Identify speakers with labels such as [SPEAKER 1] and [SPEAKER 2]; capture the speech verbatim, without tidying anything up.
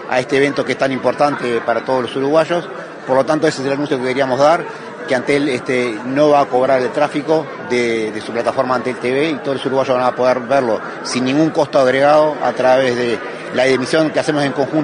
[SPEAKER 1] a este evento que es tan importante para todos los uruguayos. Por lo tanto, ese es el anuncio que queríamos dar, que Antel este, no va a cobrar el tráfico de, de su plataforma Antel T V y todos los uruguayos van a poder verlo sin ningún costo agregado a través de la emisión que hacemos en conjunto